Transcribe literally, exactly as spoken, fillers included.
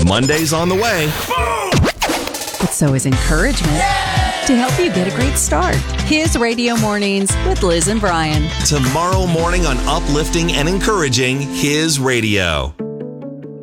Monday's on the way. But so is encouragement to help you get a great start. His Radio Mornings with Liz and Brian. Tomorrow morning on Uplifting and Encouraging His Radio.